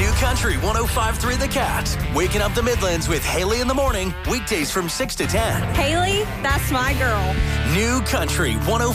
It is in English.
New Country 105.3 The Cat. Waking up the Midlands with Haley in the morning. Weekdays from 6 to 10. Haley, that's my girl. New Country 105.